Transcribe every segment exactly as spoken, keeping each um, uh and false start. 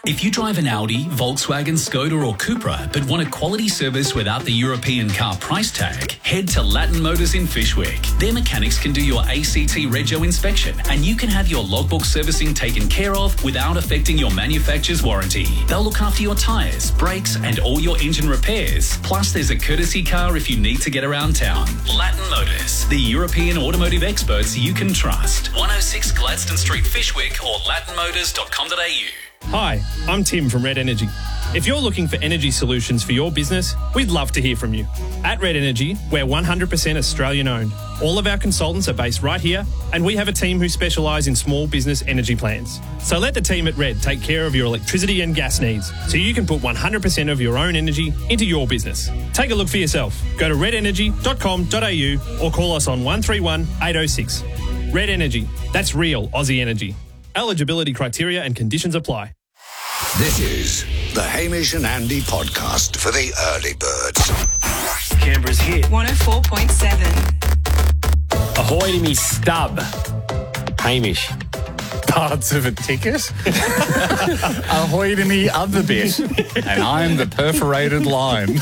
If you drive an Audi, Volkswagen, Skoda or Cupra but want a quality service without the European car price tag, head to Latin Motors in Fyshwick. Their mechanics can do your A C T Rego inspection and you can have your logbook servicing taken care of without affecting your manufacturer's warranty. They'll look after your tyres, brakes and all your engine repairs. Plus there's a courtesy car if you need to get around town. Latin Motors, the European automotive experts you can trust. one oh six Gladstone Street, Fyshwick or latin motors dot com dot a u. Hi, I'm Tim from Red Energy. If you're looking for energy solutions for your business, we'd love to hear from you. At Red Energy, we're one hundred percent Australian owned. All of our consultants are based right here, and we have a team who specialise in small business energy plans. So let the team at Red take care of your electricity and gas needs, so you can put one hundred percent of your own energy into your business. Take a look for yourself. Go to red energy dot com dot a u or call us on one three one, eight oh six. Red Energy, that's real Aussie energy. Eligibility criteria and conditions apply. This is the Hamish and Andy podcast for the early birds. Canberra's hit. one oh four point seven. Ahoy to me stub. Hamish. Parts of a ticket. Ahoy to me other bit. And I'm the perforated line.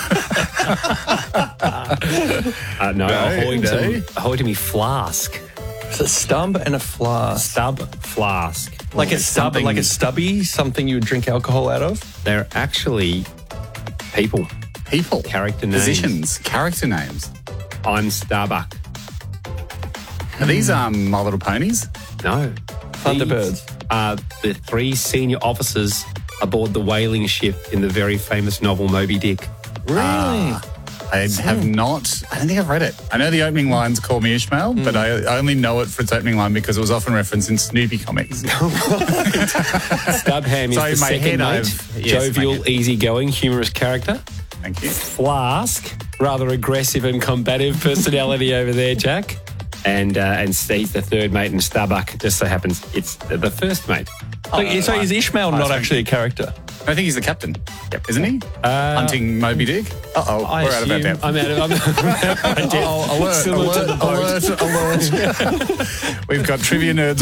uh, no, No, ahoy, no. To, ahoy to me flask. It's a stub and a flask. Stub flask. Like a stub, something- like a stubby, something you would drink alcohol out of. They're actually people. People. Character names. Positions. Character names. I'm Starbuck. Are these um, My Little Ponies? No. Thunderbirds. These are the three senior officers aboard the whaling ship in the very famous novel Moby Dick. Really? I have not, I don't think I've read it. I know the opening line's Call Me Ishmael, but I, I only know it for its opening line because it was often referenced in Snoopy comics. Stubham is So in the my second head, mate. I've- yes, my Jovial, head. easygoing, humorous character. Thank you. Flask, rather aggressive and combative personality over there, Jack. And uh, and Steve's the third mate, and Starbuck just so happens it's the, the first mate. So, so is Ishmael not actually a character? I think he's the captain, yep. Isn't he? Uh, Hunting Moby Dick? Uh-oh, I we're out of our assume- depth. I'm out of I'm, I'm Oh, alert, Similar to alert, the boat. alert, alert. We've got trivia nerds